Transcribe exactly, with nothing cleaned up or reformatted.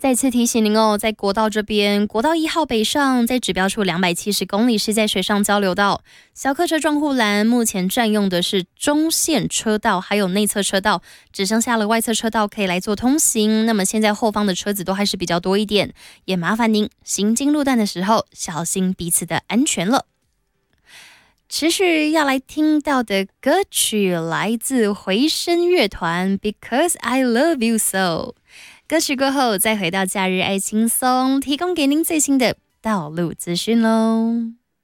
再次提醒您哦，在国道这边，国道一号北上，在指标处两百七十公里是在水上交流道，小客车撞护栏目前占用的是中线车道，还有内侧车道，只剩下了外侧车道可以来做通行。那么现在后方的车子都还是比较多一点，也麻烦您行经路段的时候小心彼此的安全了。持续要来听到的歌曲来自回声乐团 Because I Love You So。歌曲过后再回到假日爱轻松，提供给您最新的道路资讯喽。